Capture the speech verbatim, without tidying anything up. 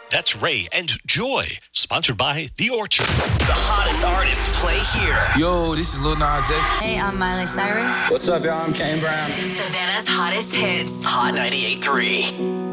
That's Ray and Joy, sponsored by The Orchard. The hottest artists play here. Yo, this is Lil Nas X. Hey, I'm Miley Cyrus. What's up, y'all? I'm Kane Brown. Savannah's hottest hits. Hot ninety-eight point three.